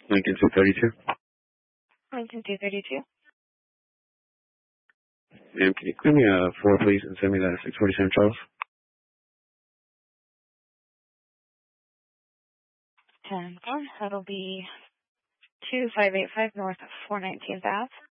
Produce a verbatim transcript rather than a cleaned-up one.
Lincoln two thirty-two. Lincoln two thirty-two. Ma'am, can you clear me a four, please, and send me that six forty-seven Charles? ten. That'll be two five eight five North four nineteenth Ave.